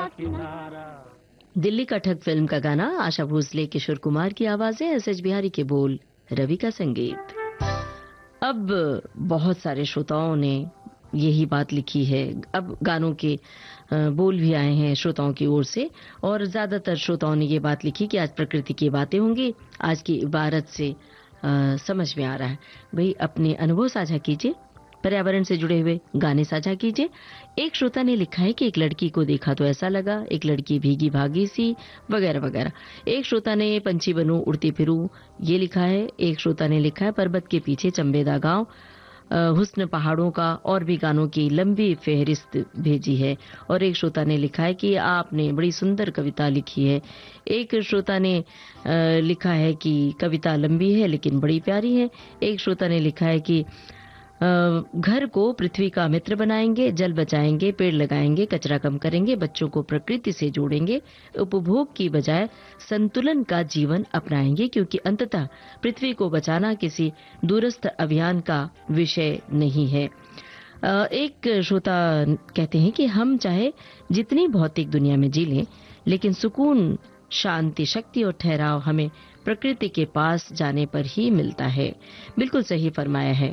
किनारा। दिल्ली का ठग फिल्म का गाना, आशा भोसले, किशोर कुमार की आवाजें, एस.एच. बिहारी के बोल, रवि का संगीत। अब बहुत सारे श्रोताओं ने यही बात लिखी है। अब गानों के बोल भी आए हैं श्रोताओं की ओर से, और ज्यादातर श्रोताओं ने ये बात लिखी कि आज प्रकृति की बातें होंगी। आज की इबारत से समझ में आ रहा है, भाई अपने अनुभव साझा कीजिए, पर्यावरण से जुड़े हुए गाने साझा कीजिए। एक श्रोता ने लिखा है कि एक लड़की को देखा तो ऐसा लगा, एक लड़की भीगी भागी सी, वगैरह वगैरह। एक श्रोता ने पंछी बनूं उड़ती फिरूं ये लिखा है। एक श्रोता ने लिखा है पर्वत के पीछे चंबेदा गांव, हुस्न पहाड़ों का, और भी गानों की लंबी फेहरिस्त भेजी है। और एक श्रोता ने लिखा है कि आपने बड़ी सुंदर कविता लिखी है। एक श्रोता ने लिखा है कि कविता लंबी है लेकिन बड़ी प्यारी है। एक श्रोता ने लिखा है कि घर को पृथ्वी का मित्र बनाएंगे, जल बचाएंगे, पेड़ लगाएंगे, कचरा कम करेंगे, बच्चों को प्रकृति से जोड़ेंगे, उपभोग की बजाय संतुलन का जीवन अपनाएंगे, क्योंकि अंततः पृथ्वी को बचाना किसी दूरस्थ अभियान का विषय नहीं है। एक श्रोता कहते हैं कि हम चाहे जितनी भौतिक दुनिया में जी लें, लेकिन सुकून, शांति, शक्ति और ठहराव हमें प्रकृति के पास जाने पर ही मिलता है। बिल्कुल सही फरमाया है।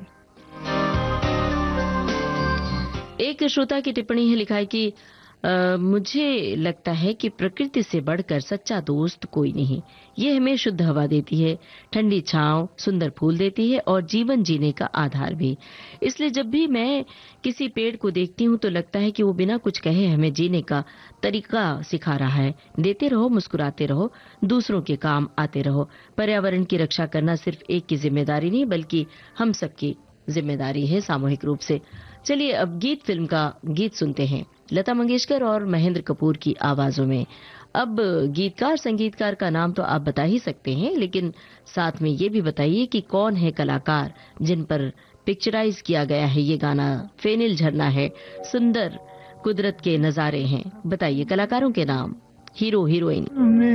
एक श्रोता की टिप्पणी है, लिखा है कि मुझे लगता है कि प्रकृति से बढ़कर सच्चा दोस्त कोई नहीं। ये हमें शुद्ध हवा देती है, ठंडी छांव, सुंदर फूल देती है और जीवन जीने का आधार भी। इसलिए जब भी मैं किसी पेड़ को देखती हूँ तो लगता है कि वो बिना कुछ कहे हमें जीने का तरीका सिखा रहा है। देते रहो, मुस्कुराते रहो, दूसरों के काम आते रहो। पर्यावरण की रक्षा करना सिर्फ एक की जिम्मेदारी नहीं, बल्कि हम सबकी जिम्मेदारी है सामूहिक रूप से। चलिए अब गीत फिल्म का गीत सुनते हैं, लता मंगेशकर और महेंद्र कपूर की आवाजों में। अब गीतकार संगीतकार का नाम तो आप बता ही सकते हैं, लेकिन साथ में ये भी बताइए कि कौन है कलाकार जिन पर पिक्चराइज किया गया है ये गाना। फेनिल झरना है, सुंदर कुदरत के नजारे हैं। बताइए कलाकारों के नाम, हीरो हीरोइन।